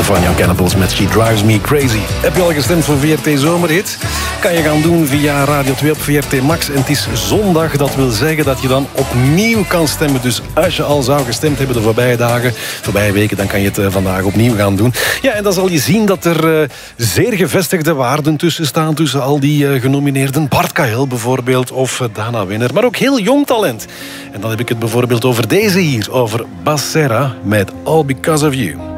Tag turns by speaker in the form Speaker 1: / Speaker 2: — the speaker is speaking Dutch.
Speaker 1: The Fun Young Cannibals met She Drives Me Crazy. Heb je al gestemd voor VRT Zomerhit? Kan je gaan doen via Radio 2 op VRT Max. En het is zondag, dat wil zeggen dat je dan opnieuw kan stemmen. Dus als je al zou gestemd hebben de voorbije dagen, voorbije weken, dan kan je het vandaag opnieuw gaan doen. Ja, en dan zal je zien dat er zeer gevestigde waarden tussen staan, tussen al die genomineerden. Bart Kael bijvoorbeeld, of Dana Winner, maar ook heel jong talent. En dan heb ik het bijvoorbeeld over deze hier, over Bas Serra met All Because of You.